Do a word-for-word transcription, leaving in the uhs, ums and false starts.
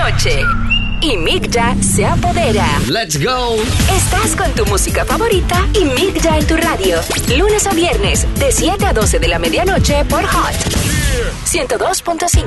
noche. Y Migya se apodera. Let's go. Estás con tu música favorita y Migya en tu radio. Lunes a viernes, de siete a doce de la medianoche por Hot ciento dos punto cinco.